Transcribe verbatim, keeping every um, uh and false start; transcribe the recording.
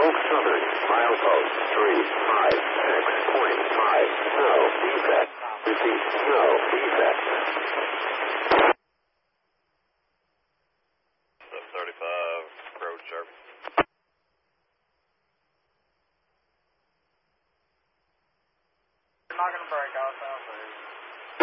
Oak Southern, milepost three five six point five. No defect. Repeat, no defect. seven thirty-five, road service. You're not going to break.